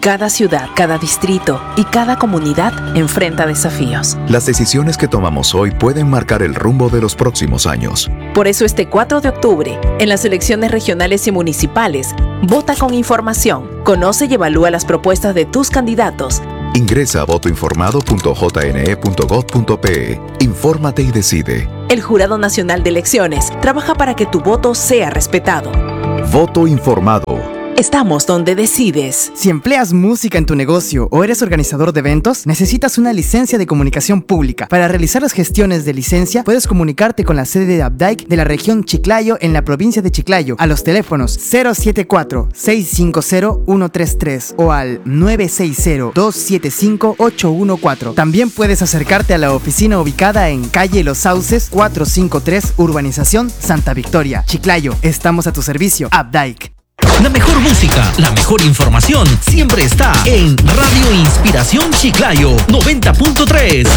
Cada ciudad, cada distrito y cada comunidad enfrenta desafíos. Las decisiones que tomamos hoy pueden marcar el rumbo de los próximos años. Por eso este 4 de octubre, en las elecciones regionales y municipales, vota con información, conoce y evalúa las propuestas de tus candidatos. Ingresa a votoinformado.jne.gov.pe. Infórmate y decide. El Jurado Nacional de Elecciones trabaja para que tu voto sea respetado. Voto informado. Estamos donde decides. Si empleas música en tu negocio o eres organizador de eventos, necesitas una licencia de comunicación pública. Para realizar las gestiones de licencia, puedes comunicarte con la sede de ABDAIC de la región Chiclayo en la provincia de Chiclayo a los teléfonos 074-650-133 o al 960-275-814. También puedes acercarte a la oficina ubicada en calle Los Sauces 453, Urbanización Santa Victoria, Chiclayo. Estamos a tu servicio, ABDAIC. La mejor música, la mejor información siempre está en Radio Inspiración Chiclayo 90.3.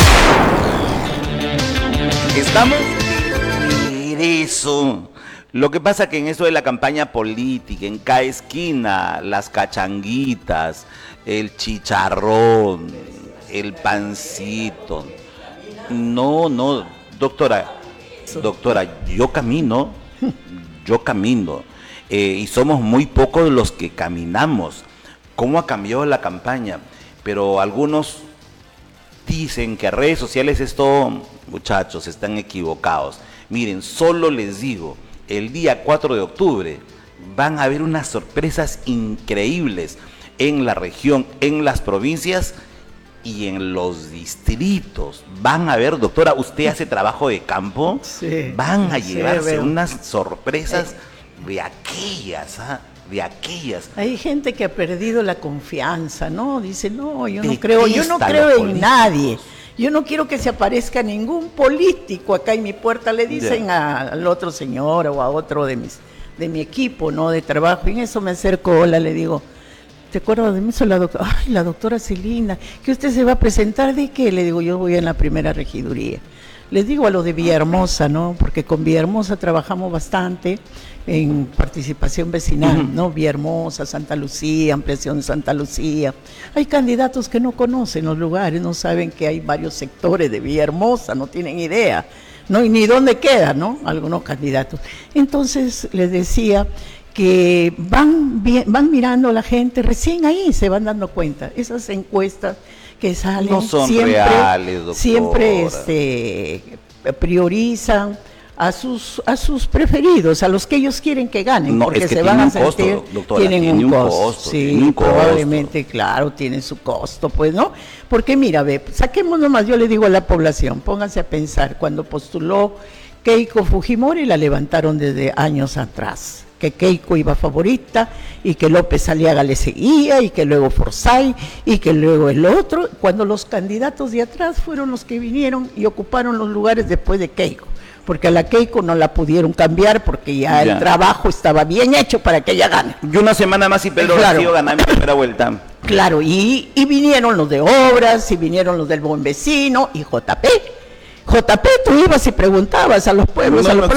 Estamos en eso. Lo que pasa que en eso de la campaña política, en cada esquina, las cachanguitas, el chicharrón, el pancito. No, doctora, yo camino. Y somos muy pocos los que caminamos. ¿Cómo ha cambiado la campaña? Pero algunos dicen que redes sociales es todo. Muchachos, están equivocados. Miren, solo les digo, el día 4 de octubre van a haber unas sorpresas increíbles en la región, en las provincias y en los distritos. Van a ver, doctora, usted hace trabajo de campo, sí, van a llevarse unas sorpresas de aquellas. Hay gente que ha perdido la confianza, ¿no? Dice, no, yo no creo en nadie. Yo no quiero que se aparezca ningún político acá en mi puerta, le dicen al otro señor o a otro de mi equipo, ¿no? De trabajo. Y en eso me acerco, hola, le digo, ¿te acuerdas de mí? Soy la doctora. Ay, la doctora Celina, que usted se va a presentar, ¿de qué? Le digo, yo voy en la primera regiduría. Les digo a lo de Villahermosa, ¿no? Porque con Villahermosa trabajamos bastante en participación vecinal, ¿no? Villahermosa, Santa Lucía, ampliación de Santa Lucía. Hay candidatos que no conocen los lugares, no saben que hay varios sectores de Villahermosa, no tienen idea, ¿no? Y ni dónde quedan, ¿no? Algunos candidatos. Entonces les decía que van mirando a la gente, recién ahí se van dando cuenta. Esas encuestas que salen no son reales, doctora. Siempre priorizan a sus preferidos, a los que ellos quieren que ganen, no, porque es que se van a sentir, costo, doctora, tienen un costo, sí, probablemente, costo. Claro, tienen su costo, pues, ¿no? Porque mira, saquemos nomás, yo le digo a la población, pónganse a pensar, cuando postuló Keiko Fujimori, la levantaron desde años atrás, que Keiko iba favorita y que López Aliaga le seguía y que luego Forsyth y que luego el otro, cuando los candidatos de atrás fueron los que vinieron y ocuparon los lugares después de Keiko, porque a la Keiko no la pudieron cambiar porque ya el trabajo estaba bien hecho para que ella gane. Y una semana más y Pedro Castillo gana en primera vuelta. Claro, y vinieron los de Obras, y vinieron los del Buen Vecino, y JP, tú ibas y preguntabas a los pueblos, por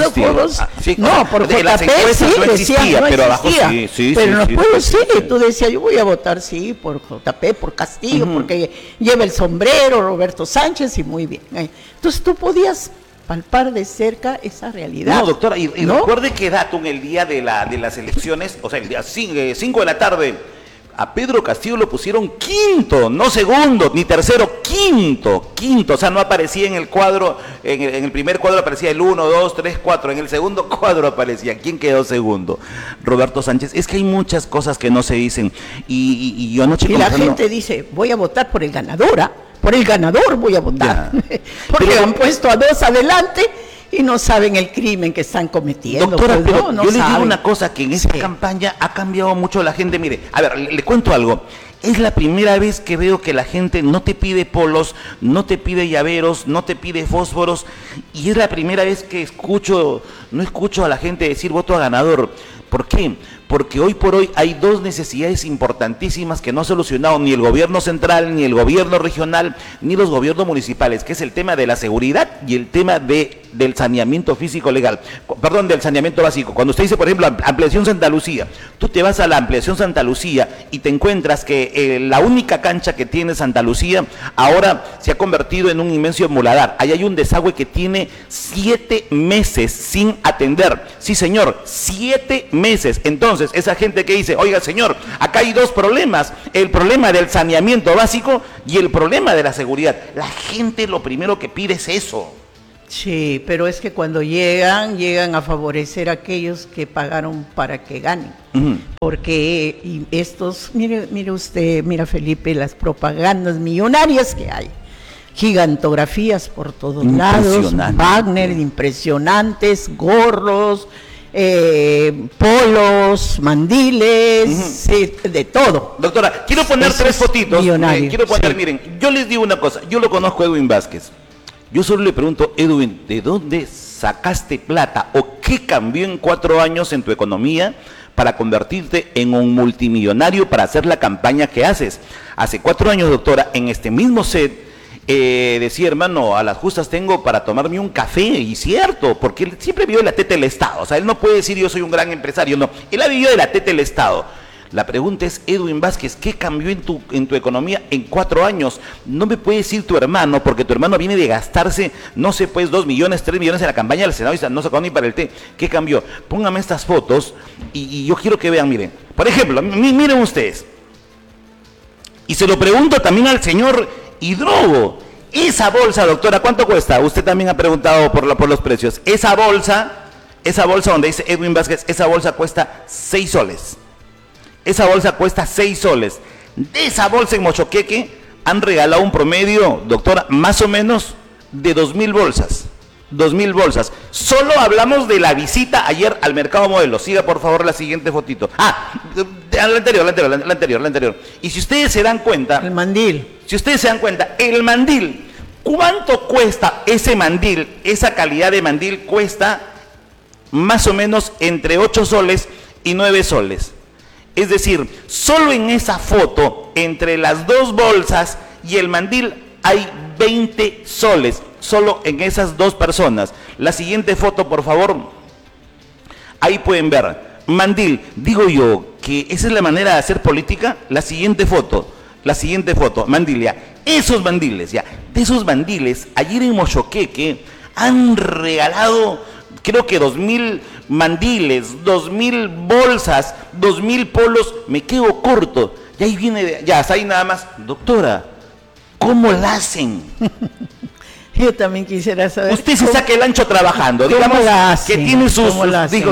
JP sí, decían, no pero abajo sí, pero en los pueblos sí, tú decías, yo voy a votar sí por JP, por Castillo, porque lleva el sombrero Roberto Sánchez y muy bien. Entonces tú podías palpar de cerca esa realidad. No, doctora, y recuerde que Datum el día de las elecciones, o sea, el día 5 de la tarde, a Pedro Castillo lo pusieron quinto, no segundo, ni tercero, quinto, o sea, no aparecía en el cuadro, en el primer cuadro aparecía el 1, 2, 3, 4, en el segundo cuadro aparecía, ¿quién quedó segundo? Roberto Sánchez. Es que hay muchas cosas que no se dicen, y yo anoche... Y la gente dice, voy a votar por el ganador, por el ganador voy a votar, porque han puesto a dos adelante y no saben el crimen que están cometiendo. Doctora, pues, pero no yo les saben. digo una cosa, que en esta campaña ha cambiado mucho la gente. Mire, a ver, le cuento algo. Es la primera vez que veo que la gente no te pide polos, no te pide llaveros, no te pide fósforos, y es la primera vez que no escucho a la gente decir voto a ganador. ¿Por qué? Porque hoy por hoy hay dos necesidades importantísimas que no ha solucionado ni el gobierno central, ni el gobierno regional, ni los gobiernos municipales, que es el tema de la seguridad y el tema de del saneamiento físico legal, perdón, del saneamiento básico. Cuando usted dice, por ejemplo, ampliación Santa Lucía, tú te vas a la ampliación Santa Lucía y te encuentras que la única cancha que tiene Santa Lucía ahora se ha convertido en un inmenso muladar. Ahí hay un desagüe que tiene 7 meses sin atender. Sí, señor, 7 meses. Entonces, esa gente que dice, oiga, señor, acá hay dos problemas, el problema del saneamiento básico y el problema de la seguridad. La gente lo primero que pide es eso. Sí, pero es que cuando llegan a favorecer a aquellos que pagaron para que ganen. Porque y estos, mire usted, mira Felipe, las propagandas millonarias que hay. Gigantografías por todos lados, Wagner, impresionantes, gorros, polos, mandiles, de todo. Doctora, quiero poner tres fotitos. Miren, yo les digo una cosa, yo lo conozco a Edwin Vázquez. Yo solo le pregunto, Edwin, ¿de dónde sacaste plata o qué cambió en 4 años en tu economía para convertirte en un multimillonario para hacer la campaña que haces? Hace 4 años, doctora, en este mismo set, decía, hermano, a las justas tengo para tomarme un café, y cierto, porque él siempre vivió de la teta del Estado. O sea, él no puede decir yo soy un gran empresario, no, él ha vivido de la teta del Estado. La pregunta es, Edwin Vázquez, ¿qué cambió en tu economía en 4 años? No me puede decir tu hermano, porque tu hermano viene de gastarse, no sé, pues 2 millones, 3 millones en la campaña del Senado y no sacó ni para el té. ¿Qué cambió? Póngame estas fotos y yo quiero que vean, miren. Por ejemplo, miren ustedes. Y se lo pregunto también al señor Hidrogo. Esa bolsa, doctora, ¿cuánto cuesta? Usted también ha preguntado por los precios. Esa bolsa donde dice Edwin Vázquez, esa bolsa cuesta 6 soles. Esa bolsa cuesta 6 soles. De esa bolsa en Mochoqueque han regalado un promedio, doctora, más o menos de 2.000 bolsas. 2.000 bolsas. Solo hablamos de la visita ayer al Mercado Modelo. Siga por favor la siguiente fotito. La anterior. Y si ustedes se dan cuenta... El mandil. Si ustedes se dan cuenta, el mandil, ¿cuánto cuesta ese mandil? Esa calidad de mandil cuesta más o menos entre 8 soles y 9 soles. Es decir, solo en esa foto, entre las 2 bolsas y el mandil, hay 20 soles, solo en esas 2 personas. La siguiente foto, por favor. Ahí pueden ver, mandil. Digo yo que esa es la manera de hacer política. La siguiente foto, mandil, ya. Esos mandiles, ya. De esos mandiles, ayer en Mochoqueque han regalado, creo que 2.000 mandiles, 2.000 bolsas, 2.000 polos. Me quedo corto. Y ahí viene, ya, hasta ahí nada más. Doctora, ¿cómo la hacen? Yo también quisiera saber. Usted se saca el ancho trabajando, digamos que tiene sus monedas, dijo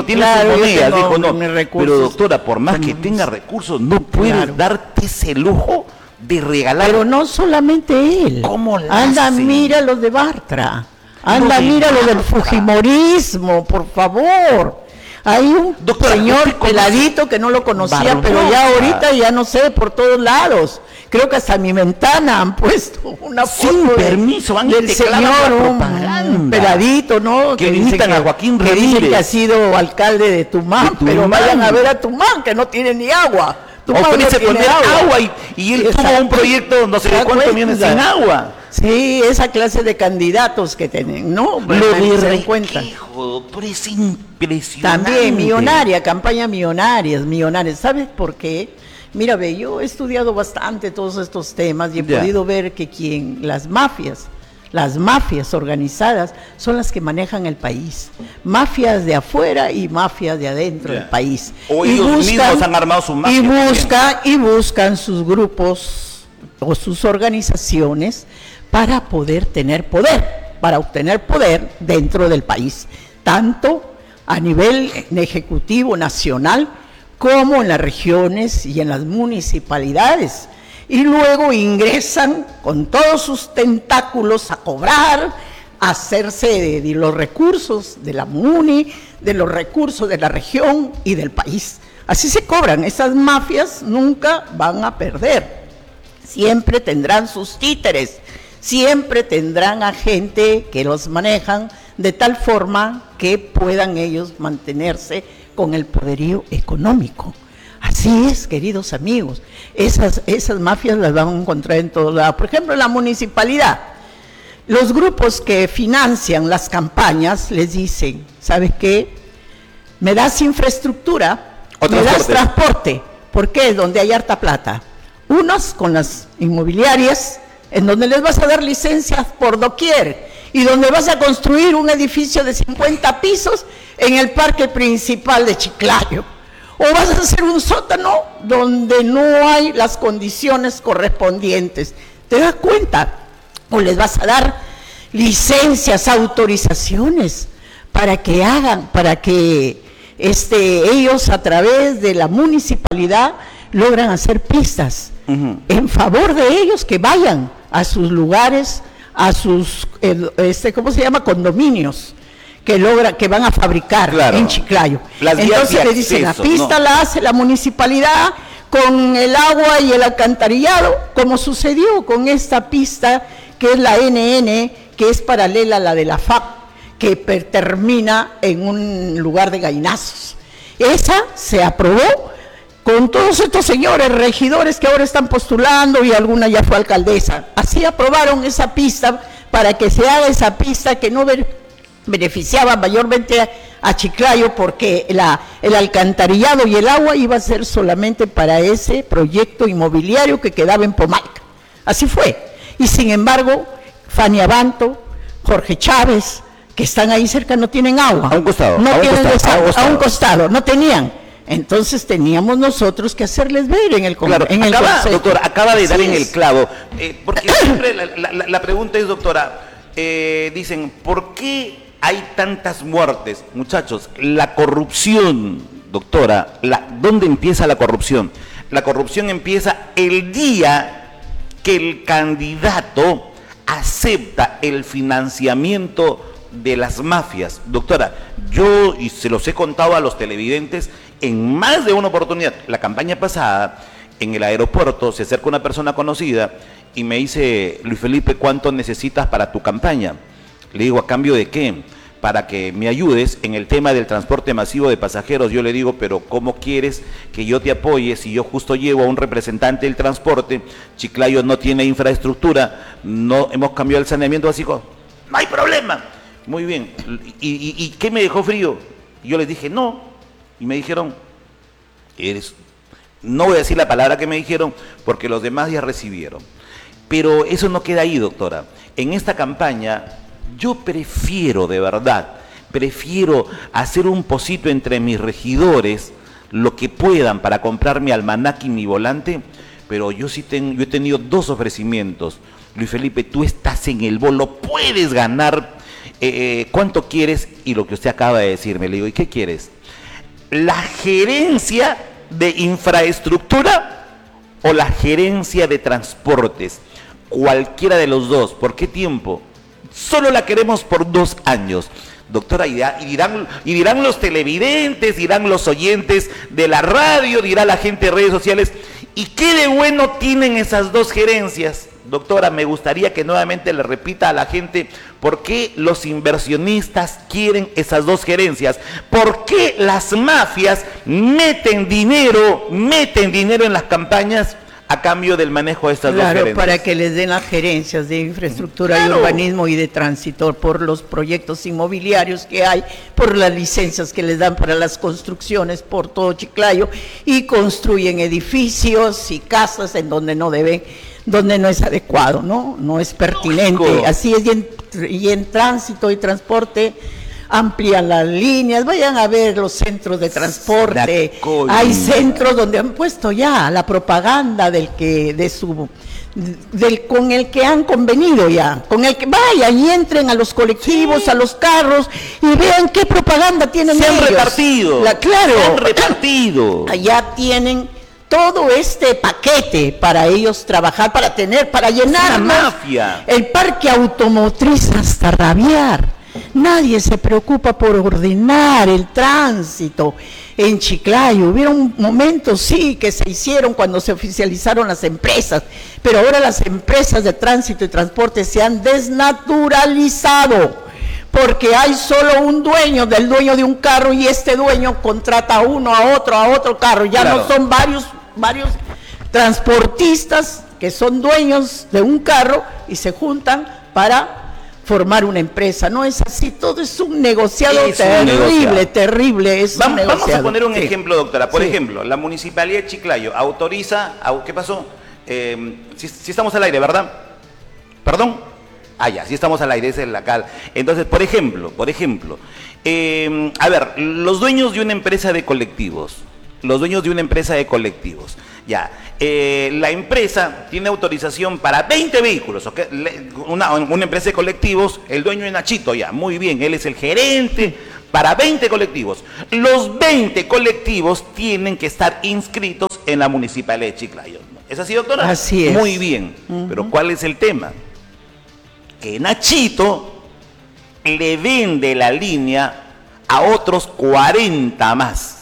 no. Pero doctora, por más que tenga recursos, no puede darte ese lujo de regalar. Pero no solamente él. ¿Cómo la hacen? Anda, mira los de Bartra. Anda, mira lo del fujimorismo, por favor. Hay un señor peladito que no lo conocía, pero ya ahorita ya no sé, por todos lados. Creo que hasta mi ventana han puesto una foto sin permiso, del señor, un peladito, ¿no? Que imitan a Joaquín Ramírez. Que dice que ha sido alcalde de Tumán, pero vayan a ver a Tumán, que no tiene ni agua. Ofrece poner agua y él tuvo un proyecto, no sé de cuántos millones sin agua. Sí, esa clase de candidatos que tienen, ¿no? Lo de cuenta. Doctor, es impresionante. También millonaria, campaña millonarias. ¿Sabes por qué? Mira, ve, yo he estudiado bastante todos estos temas y he podido ver que las mafias organizadas son las que manejan el país. Mafias de afuera y mafias de adentro del país. O ellos mismos han armado su mafia. Y buscan sus grupos o sus organizaciones para poder tener poder, para obtener poder dentro del país, tanto a nivel ejecutivo nacional como en las regiones y en las municipalidades. Y luego ingresan con todos sus tentáculos a cobrar, a hacerse de los recursos de la MUNI, de los recursos de la región y del país. Así se cobran. Esas mafias nunca van a perder. Siempre tendrán sus títeres, siempre tendrán a gente que los manejan de tal forma que puedan ellos mantenerse con el poderío económico. Así es, queridos amigos, esas mafias las van a encontrar en todos lados. Por ejemplo, en la municipalidad, los grupos que financian las campañas les dicen, ¿sabes qué? Me das infraestructura, me das transporte. ¿Por qué? Donde hay harta plata. Unos con las inmobiliarias, en donde les vas a dar licencias por doquier y donde vas a construir un edificio de 50 pisos en el parque principal de Chiclayo. O vas a hacer un sótano donde no hay las condiciones correspondientes. ¿Te das cuenta? O les vas a dar licencias, autorizaciones para que hagan, para que ellos a través de la municipalidad logran hacer pistas en favor de ellos, que vayan a sus lugares, a sus, ¿cómo se llama? Condominios, que van a fabricar en Chiclayo. Entonces le dicen, la pista la hace la municipalidad con el agua y el alcantarillado, como sucedió con esta pista que es la NN, que es paralela a la de la FAP, que termina en un lugar de gallinazos. Esa se aprobó con todos estos señores regidores que ahora están postulando y alguna ya fue alcaldesa. Así aprobaron esa pista para que se haga esa pista que no beneficiaba mayormente a Chiclayo, porque el alcantarillado y el agua iba a ser solamente para ese proyecto inmobiliario que quedaba en Pomalca. Así fue. Y sin embargo, Fanny Abanto, Jorge Chávez, que están ahí cerca, no tienen agua. A un costado. No tienen desagüe, a un costado, no tenían. Entonces teníamos nosotros que hacerles ver en el consejo. Doctora, acaba de dar en el clavo. Porque siempre la pregunta es, doctora, dicen, ¿por qué hay tantas muertes? Muchachos, la corrupción, doctora, ¿dónde empieza la corrupción? La corrupción empieza el día que el candidato acepta el financiamiento de las mafias. Doctora, yo, y se los he contado a los televidentes en más de una oportunidad, la campaña pasada, en el aeropuerto, se acerca una persona conocida y me dice, Luis Felipe, ¿cuánto necesitas para tu campaña? Le digo, ¿a cambio de qué? Para que me ayudes en el tema del transporte masivo de pasajeros. Yo le digo, pero ¿cómo quieres que yo te apoye si yo justo llevo a un representante del transporte? Chiclayo no tiene infraestructura, no hemos cambiado el saneamiento básico. No hay problema. Muy bien. ¿Y qué me dejó frío? Yo les dije, no. Y me dijeron, no voy a decir la palabra que me dijeron, porque los demás ya recibieron. Pero eso no queda ahí, doctora. En esta campaña, yo prefiero, de verdad, hacer un pocito entre mis regidores, lo que puedan para comprar mi almanaque y mi volante, pero yo he tenido 2 ofrecimientos. Luis Felipe, tú estás en el bolo, puedes ganar, ¿cuánto quieres? Y lo que usted acaba de decirme, le digo, ¿y qué quieres? ¿La gerencia de infraestructura o la gerencia de transportes? Cualquiera de los dos. ¿Por qué tiempo? Solo la queremos por 2 años. Doctora, y dirán los televidentes, dirán los oyentes de la radio, dirá la gente de redes sociales, ¿y qué de bueno tienen esas 2 gerencias? Doctora, me gustaría que nuevamente le repita a la gente por qué los inversionistas quieren esas 2 gerencias, por qué las mafias meten dinero en las campañas a cambio del manejo de estas 2 gerencias. Claro, para que les den las gerencias de infraestructura y urbanismo y de tránsito, por los proyectos inmobiliarios que hay, por las licencias que les dan para las construcciones por todo Chiclayo, y construyen edificios y casas en donde no deben, donde no es adecuado, no es pertinente. Lógico. Así es, y en tránsito y transporte amplían las líneas. Vayan a ver los centros de transporte. Hay centros donde han puesto ya la propaganda con el que han convenido ya, con el que vayan y entren a los colectivos, sí, a los carros, y vean qué propaganda tienen ellos. Se han repartido. Allá tienen todo este paquete para ellos trabajar, para llenar el parque automotriz hasta rabiar. Nadie se preocupa por ordenar el tránsito en Chiclayo. Hubieron momentos, sí, que se hicieron cuando se oficializaron las empresas, pero ahora las empresas de tránsito y transporte se han desnaturalizado, porque hay solo un dueño de un carro, y este dueño contrata a otro carro. Ya no son varios transportistas que son dueños de un carro y se juntan para formar una empresa. No es así, todo es un negociado terrible. Vamos a poner un ejemplo, doctora. Por ejemplo, la Municipalidad de Chiclayo autoriza, ¿qué pasó? Si estamos al aire, ¿verdad? ¿Perdón? Ya, sí estamos al aire, esa es la cal. Entonces, por ejemplo, a ver, los dueños de una empresa de colectivos, ya, la empresa tiene autorización para 20 vehículos, ¿ok? Una empresa de colectivos, el dueño es Nachito, ya, muy bien, él es el gerente para 20 colectivos. Los 20 colectivos tienen que estar inscritos en la Municipalidad de Chiclayo. ¿Es así, doctora? Así es. Muy bien, pero ¿cuál es el tema? Que Nachito le vende la línea a otros 40 más.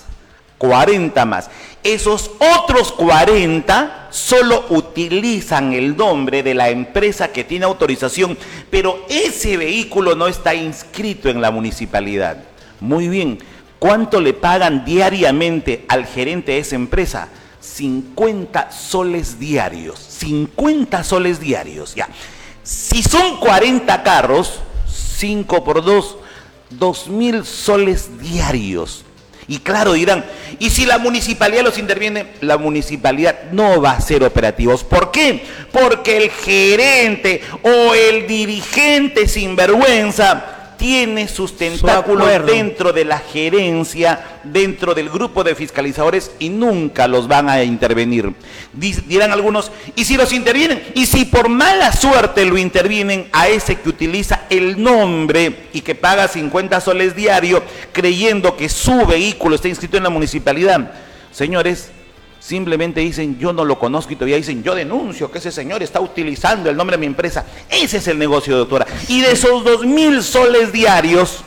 Esos otros 40 solo utilizan el nombre de la empresa que tiene autorización, pero ese vehículo no está inscrito en la municipalidad. Muy bien, ¿cuánto le pagan diariamente al gerente de esa empresa? 50 soles diarios. 50 soles diarios, ya. Si son 40 carros, 5 por 2, 2.000 soles diarios. Y claro, dirán, ¿y si la municipalidad los interviene? La municipalidad no va a ser operativos. ¿Por qué? Porque el gerente o el dirigente sinvergüenza tiene sus tentáculos dentro de la gerencia, dentro del grupo de fiscalizadores y nunca los van a intervenir. Dirán algunos, ¿y si los intervienen? ¿Y si por mala suerte lo intervienen a ese que utiliza el nombre y que paga 50 soles diario creyendo que su vehículo está inscrito en la municipalidad? Señores, simplemente dicen, yo no lo conozco, y todavía dicen, yo denuncio que ese señor está utilizando el nombre de mi empresa. Ese es el negocio, doctora. Y de esos 2.000 soles diarios,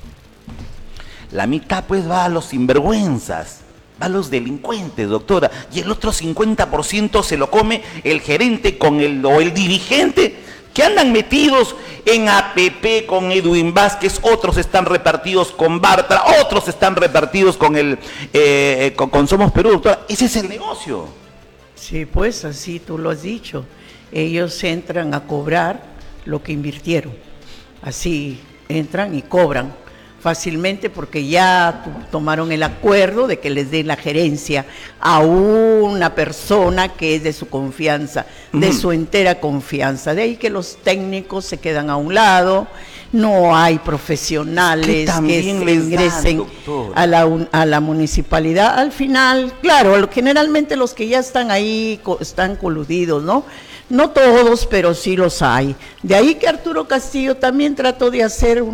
la mitad pues va a los sinvergüenzas, va a los delincuentes, doctora. Y el otro 50% se lo come el gerente o el dirigente, que andan metidos en APP con Edwin Vázquez, otros están repartidos con Bartra, otros están repartidos con con Somos Perú, doctora. Ese es el negocio. Sí, pues así tú lo has dicho. Ellos entran a cobrar lo que invirtieron. Así entran y cobran fácilmente porque ya tomaron el acuerdo de que les den la gerencia a una persona que es de su confianza, de su entera confianza. De ahí que los técnicos se quedan a un lado, no hay profesionales que ingresen a la municipalidad. Al final, claro, generalmente los que ya están ahí están coludidos, ¿no? No todos, pero sí los hay. De ahí que Arturo Castillo también trató de hacer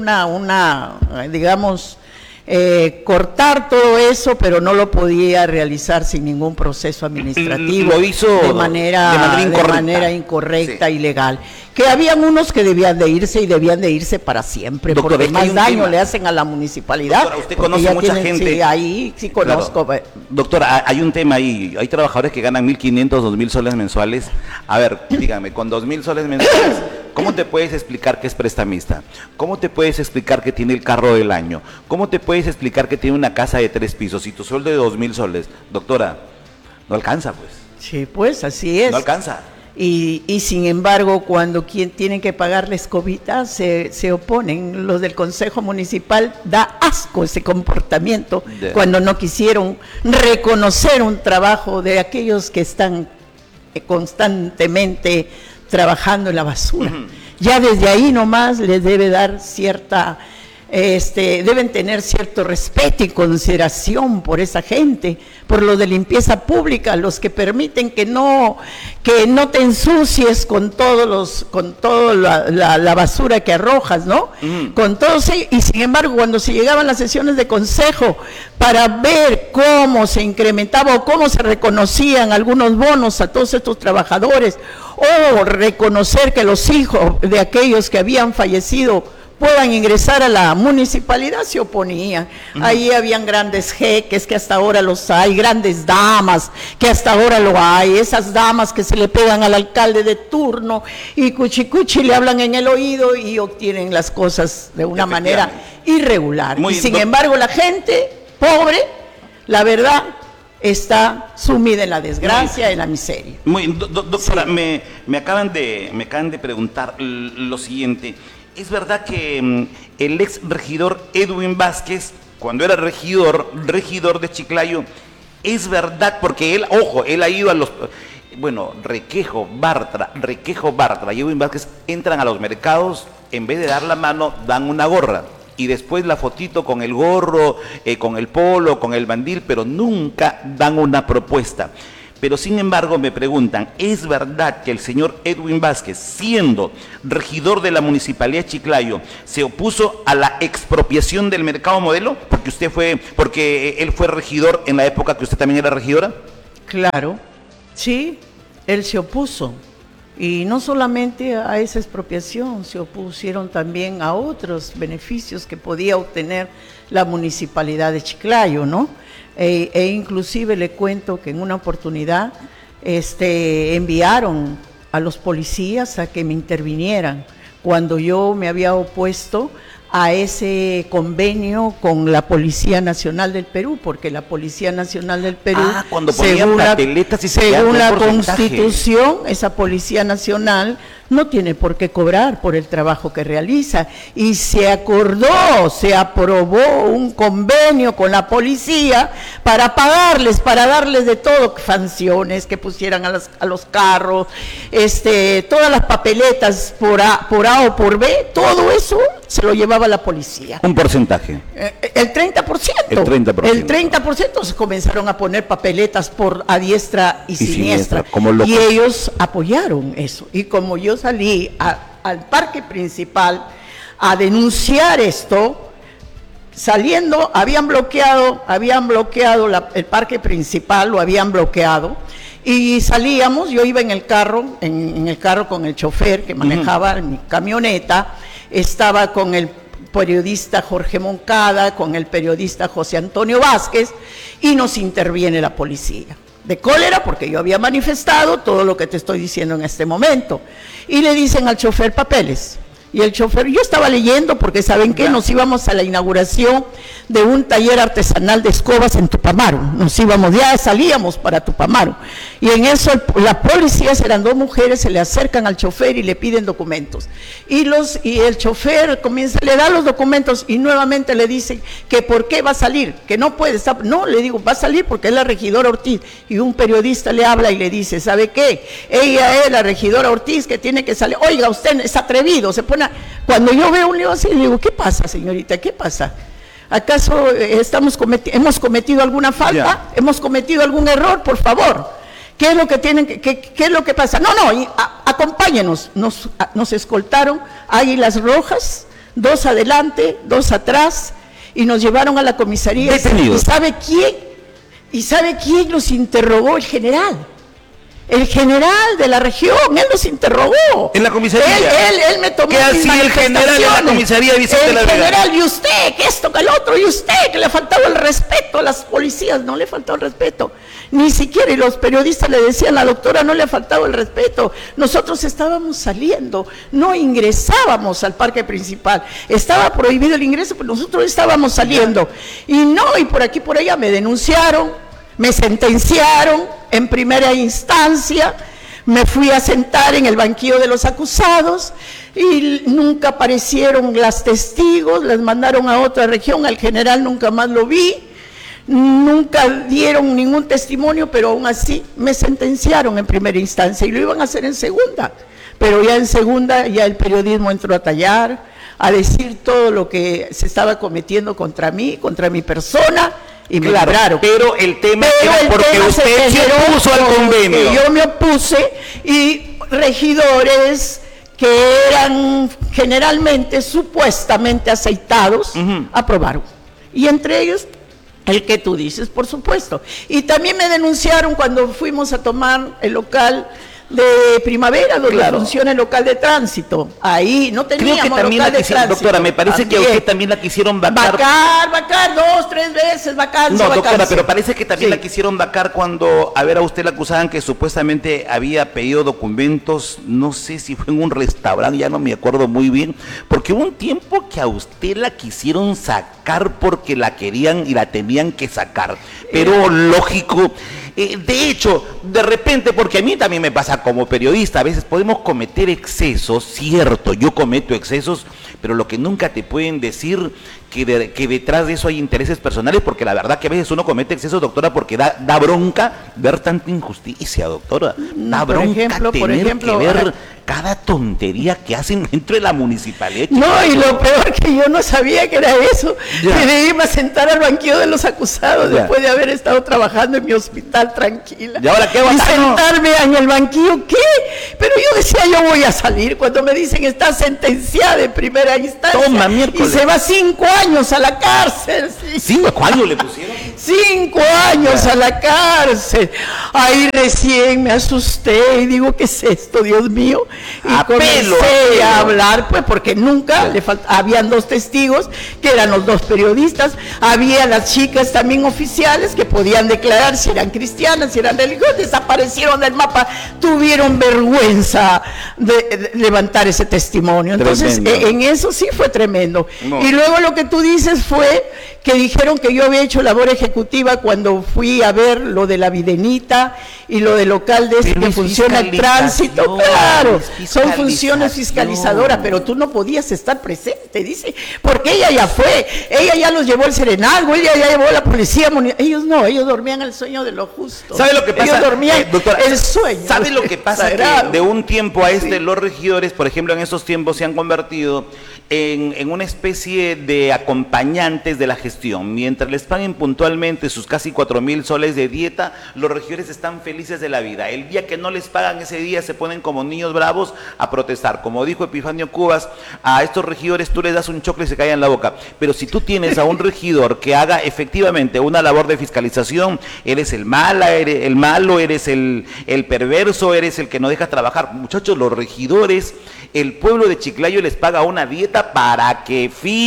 digamos, cortar todo eso, pero no lo podía realizar sin ningún proceso administrativo. Lo hizo de manera incorrecta, sí. Ilegal. Que habían unos que debían de irse y debían de irse para siempre, doctor, porque más daño le hacen a la municipalidad. Doctora, usted conoce mucha gente. Sí, ahí sí conozco. Claro. Doctora, hay un tema ahí. Hay trabajadores que ganan 1.500, 2.000 soles mensuales. A ver, dígame, con 2.000 soles mensuales, ¿cómo te puedes explicar que es prestamista? ¿Cómo te puedes explicar que tiene el carro del año? ¿Cómo te puedes explicar que tiene una casa de 3 pisos y tu sueldo de 2.000 soles? Doctora, no alcanza, pues. Sí, pues así es. No alcanza. Y sin embargo, cuando tienen que pagarles cobita, se oponen. Los del Consejo Municipal, da asco ese comportamiento cuando no quisieron reconocer un trabajo de aquellos que están constantemente trabajando en la basura. Ya desde ahí nomás les debe dar cierta... deben tener cierto respeto y consideración por esa gente, por los de limpieza pública, los que permiten que no te ensucies con toda la basura que arrojas, ¿no? Con todo, y sin embargo, cuando se llegaban las sesiones de consejo para ver cómo se incrementaba o cómo se reconocían algunos bonos a todos estos trabajadores, o reconocer que los hijos de aquellos que habían fallecido puedan ingresar a la municipalidad, se oponían. Ahí habían grandes jeques, que hasta ahora los hay, grandes damas, que hasta ahora lo hay, esas damas que se le pegan al alcalde de turno y cuchicuchi le hablan en el oído y obtienen las cosas de una manera irregular. Y sin embargo, la gente pobre, la verdad, está sumida en la desgracia, en la miseria. Doctora, sí. me acaban de preguntar lo siguiente. es verdad que el ex regidor Edwin Vázquez, cuando era regidor de Chiclayo, es verdad, porque él, ojo, él ha ido a los... Bueno, Requejo, Bartra y Edwin Vázquez entran a los mercados, en vez de dar la mano, dan una gorra. Y después la fotito con el gorro, con el polo, con el mandil, pero nunca dan una propuesta. Pero sin embargo me preguntan, ¿es verdad que el señor Edwin Vázquez, siendo regidor de la Municipalidad de Chiclayo, se opuso a la expropiación del mercado modelo? Porque él fue regidor en la época que usted también era regidora. Claro, sí, él se opuso. Y no solamente a esa expropiación, se opusieron también a otros beneficios que podía obtener la Municipalidad de Chiclayo, ¿no? E inclusive le cuento que en una oportunidad enviaron a los policías a que me intervinieran cuando yo me había opuesto a ese convenio con la Policía Nacional del Perú, porque la Policía Nacional del Perú, cuando según la Constitución, esa Policía Nacional no tiene por qué cobrar por el trabajo que realiza, y se aprobó un convenio con la policía para pagarles, para darles de todo, sanciones que pusieran a los carros, todas las papeletas por A o por B, todo eso se lo llevaba la policía. Un porcentaje. El 30%. El 30% se comenzaron a poner papeletas a diestra y siniestra. Y ellos apoyaron eso. Y como yo salí al parque principal a denunciar esto, saliendo, habían bloqueado el parque principal, lo habían bloqueado. Y salíamos, yo iba en el carro con el chofer que manejaba mi camioneta, estaba con el periodista Jorge Moncada, con el periodista José Antonio Vázquez, y nos interviene la policía. De cólera, porque yo había manifestado todo lo que te estoy diciendo en este momento. Y le dicen al chofer papeles. Y el chofer, yo estaba leyendo porque ¿saben qué? Nos íbamos a la inauguración de un taller artesanal de escobas en Tupamaro. Ya salíamos para Tupamaro. Y en eso la policía, eran dos mujeres, se le acercan al chofer y le piden documentos. Y el chofer le da los documentos y nuevamente le dicen que por qué va a salir, que no puede estar. No, le digo, va a salir porque es la regidora Ortiz. Y un periodista le habla y le dice, ¿sabe qué? Ella es la regidora Ortiz que tiene que salir. Oiga, usted es atrevido, se pone. Cuando yo veo un lío así, le digo, ¿qué pasa, señorita? ¿Qué pasa? ¿Acaso hemos cometido alguna falta? Ya. ¿Hemos cometido algún error? Por favor. ¿Qué es lo que qué es lo que pasa? No, acompáñenos. Nos escoltaron águilas rojas, 2 adelante, 2 atrás, y nos llevaron a la comisaría. Detenidos. ¿Y sabe quién los interrogó? El general. El general de la región, él nos interrogó. ¿En la comisaría? Él me tomó. ¿Qué hacía el general de la comisaría Vicente La Vega? El general, y usted, que esto, que el otro, y usted, que le faltaba el respeto a las policías, no le faltaba el respeto. Ni siquiera, y los periodistas le decían, la doctora no le ha faltado el respeto. Nosotros estábamos saliendo, no ingresábamos al parque principal. Estaba prohibido el ingreso, pero nosotros estábamos saliendo. Y por aquí, por allá, me denunciaron. Me sentenciaron en primera instancia, me fui a sentar en el banquillo de los acusados y nunca aparecieron las testigos, las mandaron a otra región, al general nunca más lo vi, nunca dieron ningún testimonio, pero aún así me sentenciaron en primera instancia y lo iban a hacer en segunda. Pero ya en segunda ya el periodismo entró a tallar, a decir todo lo que se estaba cometiendo contra mí, contra mi persona. Y claro, pero el tema era porque usted se opuso al convenio. Yo me opuse y regidores que eran generalmente, supuestamente aceitados, aprobaron. Y entre ellos, el que tú dices, por supuesto. Y también me denunciaron cuando fuimos a tomar el local de Primavera, donde funciona el local de tránsito. Ahí no teníamos local de tránsito. Doctora, me parece que a usted también la quisieron vacar. Vacar 2, 3 veces, vacar. No, doctora, pero parece que también la quisieron vacar cuando, a usted la acusaban que supuestamente había pedido documentos, no sé si fue en un restaurante, ya no me acuerdo muy bien, porque hubo un tiempo que a usted la quisieron sacar porque la querían y la tenían que sacar. Pero lógico, De hecho, de repente, porque a mí también me pasa como periodista, a veces podemos cometer excesos, cierto, yo cometo excesos, pero lo que nunca te pueden decir que detrás de eso hay intereses personales, porque la verdad que a veces uno comete excesos, doctora, porque da bronca ver tanta injusticia, doctora. Da bronca tener que ver cada tontería que hacen dentro de la municipalidad. No, y lo peor que yo no sabía que era eso, que de irme a sentar al banquillo de los acusados después de haber estado trabajando en mi hospital tranquila. ¿Y ahora qué va a hacer? Y sentarme en el banquillo, ¿qué? Pero yo decía, yo voy a salir cuando me dicen está sentenciada en primera instancia. Toma, miércoles. Y se va 5 años a la cárcel. Sí. ¿5 años le pusieron? 5 años a la cárcel. Ahí recién me asusté y digo, ¿qué es esto, Dios mío? Y comencé a hablar, pues, porque nunca habían 2 testigos, que eran los 2 periodistas, había las chicas también oficiales que podían declarar si eran cristianas, si eran religiosas, desaparecieron del mapa, tuvieron vergüenza de levantar ese testimonio. Entonces, en eso sí fue tremendo. No. Y luego lo que tú dices fue que dijeron que yo había hecho labor ejecutiva cuando fui a ver lo de la Videnita y lo del local de ese que funciona el tránsito. Claro, son funciones fiscalizadoras, pero tú no podías estar presente, dice, porque ella ya fue, ella ya los llevó el Serenazgo, ella ya llevó la policía, ellos no, ellos dormían el sueño de lo justo. ¿Sabe lo que pasa? Ellos dormían doctora, el sueño. ¿Sabe lo que pasa? Que de un tiempo a los regidores, por ejemplo, en estos tiempos se han convertido en una especie de acompañantes de la gestión. Mientras les paguen puntualmente sus casi 4,000 soles de dieta, los regidores están felices de la vida. El día que no les pagan, ese día se ponen como niños bravos a protestar. Como dijo Epifanio Cubas, a estos regidores tú les das un chocolate y se callan la boca. Pero si tú tienes a un regidor que haga efectivamente una labor de fiscalización, eres el malo, eres el perverso, eres el que no deja trabajar. Muchachos, los regidores, el pueblo de Chiclayo les paga una dieta para que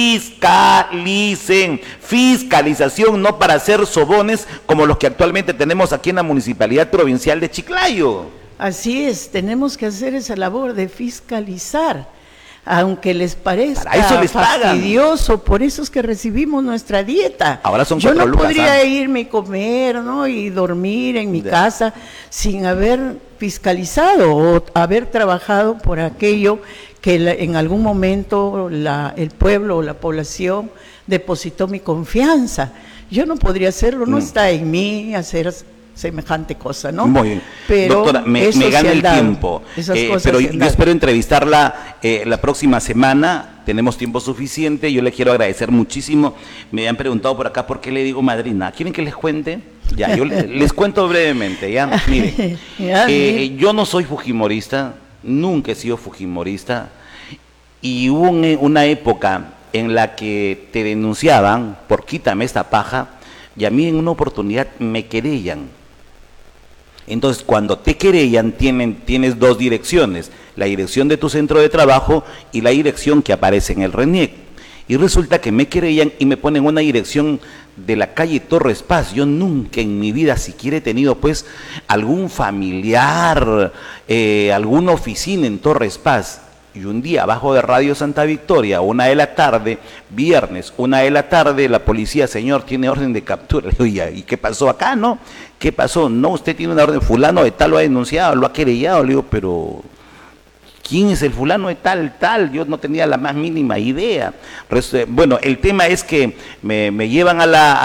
fiscalicen. Fiscalización, no para hacer sobones como los que actualmente tenemos aquí en la Municipalidad Provincial de Chiclayo. Así es, tenemos que hacer esa labor de fiscalizar, aunque les parezca fastidioso, por eso es que recibimos nuestra dieta. Ahora son yo no podría irme y comer, ¿no? Y dormir en mi casa sin haber fiscalizado o haber trabajado por aquello que en algún momento el pueblo o la población depositó mi confianza. Yo no podría hacerlo, no está en mí hacer semejante cosa, ¿no? Muy bien. Pero doctora, me gana el tiempo, pero yo espero entrevistarla la próxima semana, tenemos tiempo suficiente, yo le quiero agradecer muchísimo. Me han preguntado por acá por qué le digo madrina. ¿Quieren que les cuente? Ya, yo les cuento brevemente, ya, miren. Yo no soy fujimorista, nunca he sido fujimorista, y hubo una época en la que te denunciaban por quítame esta paja, y a mí en una oportunidad me querellan. Entonces, cuando te querellan, tienes 2 direcciones, la dirección de tu centro de trabajo y la dirección que aparece en el RENIEC. Y resulta que me querellan y me ponen una dirección de la calle Torres Paz. Yo nunca en mi vida siquiera he tenido pues algún familiar, alguna oficina en Torres Paz. Y un día abajo de Radio Santa Victoria, 1 de la tarde, viernes, 1 de la tarde, la policía, señor, tiene orden de captura. Le digo, ¿y qué pasó acá, no? ¿Qué pasó? No, usted tiene una orden, fulano de tal lo ha denunciado, lo ha querellado. Le digo, pero ¿quién es el fulano de tal? Yo no tenía la más mínima idea. Bueno, el tema es que me llevan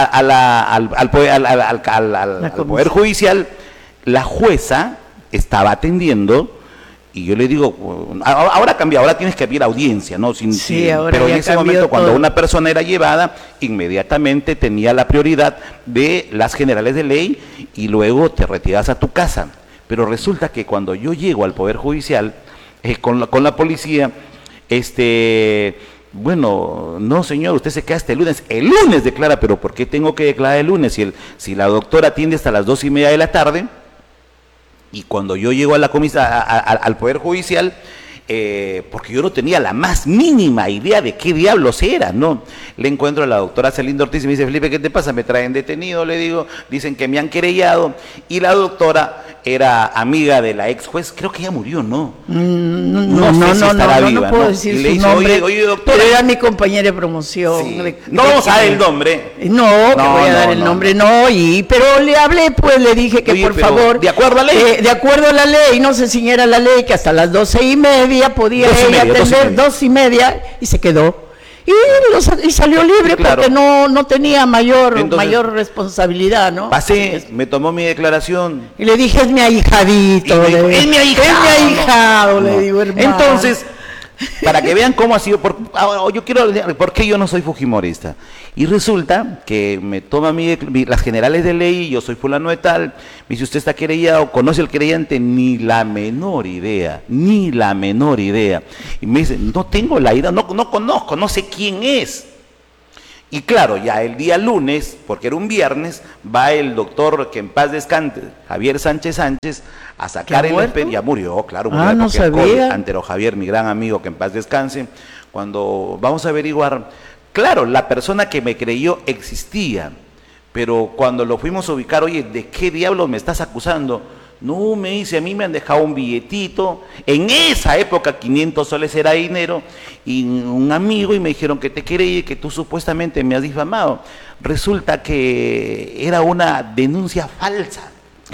al Poder Judicial. La jueza estaba atendiendo y yo le digo, ahora cambió, ahora tienes que pedir audiencia, ¿no? Pero en ese momento, cuando una persona era llevada, inmediatamente tenía la prioridad de las generales de ley y luego te retiras a tu casa. Pero resulta que cuando yo llego al Poder Judicial, con la policía, bueno, no señor, usted se queda hasta el lunes. El lunes declara, pero ¿por qué tengo que declarar el lunes? Si la doctora atiende hasta las 2:30 de la tarde, y cuando yo llego a la al Poder Judicial, porque yo no tenía la más mínima idea de qué diablos era, ¿no? Le encuentro a la doctora Celinda Ortiz y me dice, Felipe, ¿qué te pasa? Me traen detenido, le digo, dicen que me han querellado, y la doctora era amiga de la ex juez, creo que ya murió, ¿no? No puedo decir su nombre, oye, doctora, pero era mi compañera de promoción. Sí. No vamos a dar el nombre. No voy a dar el nombre, pero le hablé, pues le dije que por favor, de acuerdo a la ley. De acuerdo a la ley, no sé si era la ley, que hasta las 12:30 podía ella atender, 2:30, y se quedó. Y salió libre, claro, porque no tenía mayor responsabilidad, ¿no? Pasé, me tomó mi declaración. Y le dije, es mi ahijadito. Es mi ahijado, le digo, hermano. Entonces, para que vean cómo ha sido, yo quiero decir, ¿por qué yo no soy fujimorista? Y resulta que me toma las generales de ley, yo soy fulano de tal, me dice, ¿usted está querellado o conoce al querellante? Ni la menor idea. Y me dice, no tengo la idea, no conozco, no sé quién es. Y claro, ya el día lunes, porque era un viernes, va el doctor, que en paz descanse, Javier Sánchez, a sacar el expediente. Ya murió, claro, murió no sabía. Antero Javier, mi gran amigo, que en paz descanse. Cuando vamos a averiguar, claro, la persona que me creyó existía, pero cuando lo fuimos a ubicar, oye, ¿de qué diablos me estás acusando? No, me dice, a mí me han dejado un billetito, en esa época 500 soles era dinero, y un amigo, y me dijeron que te querella y que tú supuestamente me has difamado. Resulta que era una denuncia falsa.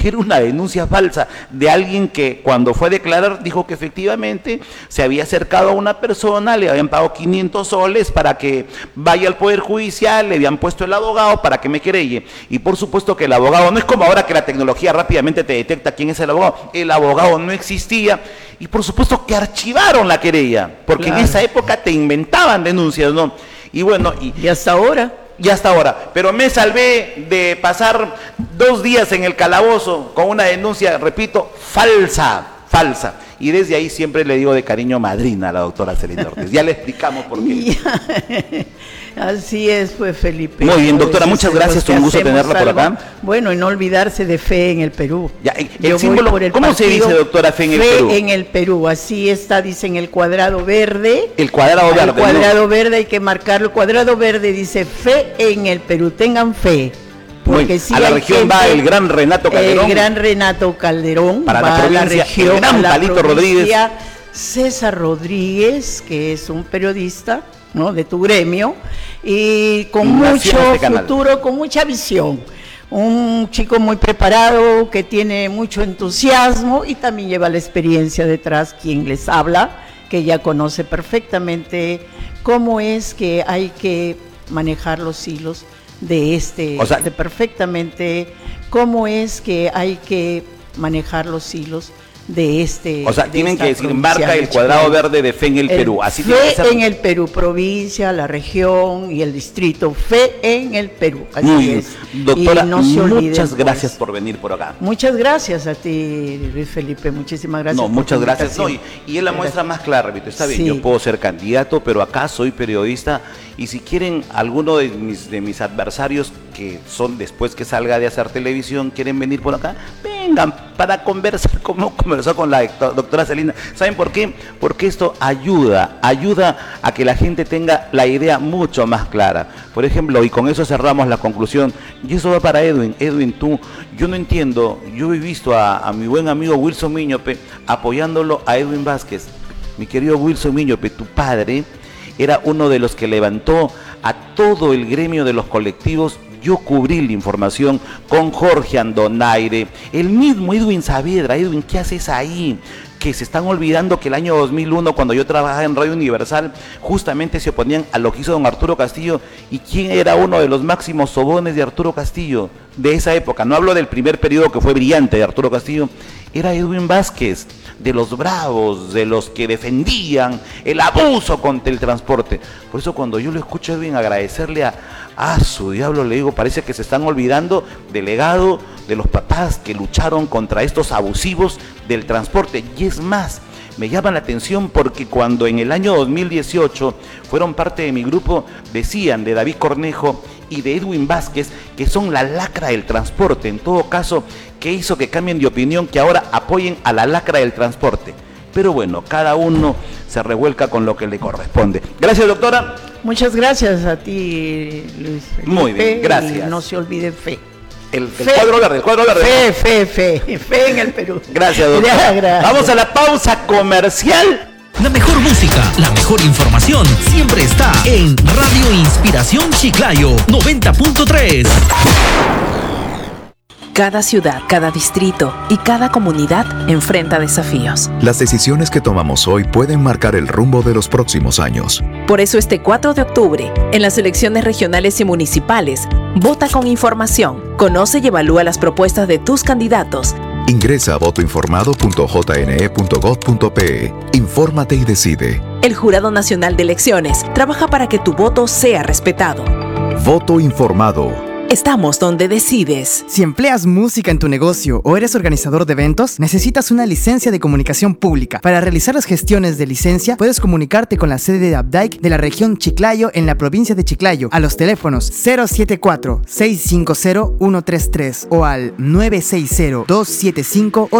De alguien que cuando fue a declarar dijo que efectivamente se había acercado a una persona, le habían pagado 500 soles para que vaya al Poder Judicial, le habían puesto el abogado para que me querelle. Y por supuesto que el abogado, no es como ahora que la tecnología rápidamente te detecta quién es el abogado no existía. Y por supuesto que archivaron la querella, porque claro, en esa época te inventaban denuncias, ¿no? Y bueno, y hasta ahora, pero me salvé de pasar 2 días en el calabozo con una denuncia, repito, falsa. Y desde ahí siempre le digo de cariño madrina a la doctora Celina Ortiz. Ya le explicamos por qué. Así es, pues, Felipe. Muy bien, doctora, muchas gracias, un gusto tenerla por acá. Bueno, y no olvidarse de Fe en el Perú. Ya, el símbolo, ¿cómo se dice, doctora, Fe en el Perú? Fe en el Perú, así está, dice en el cuadrado verde. El cuadrado verde. El cuadrado verde hay que marcarlo. El cuadrado verde dice Fe en el Perú, tengan fe. Porque a la región va el gran Renato Calderón. El gran Renato Calderón. Para la provincia, el gran Palito Rodríguez. César Rodríguez, que es un periodista, ¿no?, de tu gremio, y con mucho futuro, con mucha visión. Un chico muy preparado, que tiene mucho entusiasmo y también lleva la experiencia detrás, quien les habla, que ya conoce perfectamente cómo es que hay que manejar los hilos de perfectamente cómo es que hay que manejar los hilos de tienen que decir, marca el cuadrado verde de Fe en el Perú. Así Fe en el Perú, provincia, la región y el distrito. Fe en el Perú. Así es. Doctora, muchas gracias por venir por acá. Muchas gracias a ti, Luis Felipe. Muchísimas gracias. No, muchas gracias. No, y es la muestra más clara, repito. Está bien, yo puedo ser candidato, pero acá soy periodista. Y si quieren, alguno de mis adversarios, que son después que salga de hacer televisión, quieren venir por acá, vengan para conversar, como conversó con la doctora Celina. ¿Saben por qué? Porque esto ayuda a que la gente tenga la idea mucho más clara. Por ejemplo, y con eso cerramos la conclusión, y eso va para Edwin. Edwin, yo no entiendo, yo he visto a mi buen amigo Wilson Miñope apoyándolo a Edwin Vázquez. Mi querido Wilson Miñope, tu padre era uno de los que levantó a todo el gremio de los colectivos. Yo cubrí la información con Jorge Andonaire, el mismo Edwin Saavedra. Edwin, ¿qué haces ahí? Que se están olvidando que el año 2001, cuando yo trabajaba en Radio Universal, justamente se oponían a lo que hizo don Arturo Castillo. ¿Y quién era uno de los máximos sobones de Arturo Castillo de esa época? No hablo del primer periodo, que fue brillante, de Arturo Castillo. Era Edwin Vázquez, de los bravos, de los que defendían el abuso contra el transporte. Por eso cuando yo lo escucho a Edwin agradecerle a su diablo, le digo, parece que se están olvidando del legado de los papás que lucharon contra estos abusivos del transporte. Y es más, me llama la atención porque cuando en el año 2018 fueron parte de mi grupo, decían de David Cornejo y de Edwin Vázquez que son la lacra del transporte. En todo caso, ¿qué hizo que cambien de opinión, que ahora apoyen a la lacra del transporte? Pero bueno, cada uno se revuelca con lo que le corresponde. Gracias, doctora. Muchas gracias a ti, Luis Felipe. Muy bien, gracias. Y no se olvide Fe. El cuadro verde. Fe en el Perú. Gracias, doctor. Gracias. Vamos a la pausa comercial. La mejor música, la mejor información siempre está en Radio Inspiración Chiclayo 90.3. Cada ciudad, cada distrito y cada comunidad enfrenta desafíos. Las decisiones que tomamos hoy pueden marcar el rumbo de los próximos años. Por eso este 4 de octubre, en las elecciones regionales y municipales, vota con información, conoce y evalúa las propuestas de tus candidatos. Ingresa a votoinformado.jne.gov.pe. Infórmate y decide. El Jurado Nacional de Elecciones trabaja para que tu voto sea respetado. Voto informado. Estamos donde decides. Si empleas música en tu negocio o eres organizador de eventos, necesitas una licencia de comunicación pública. Para realizar las gestiones de licencia, puedes comunicarte con la sede de ABDAIC de la región Chiclayo en la provincia de Chiclayo a los teléfonos 074-650-133 o al 960-275-8.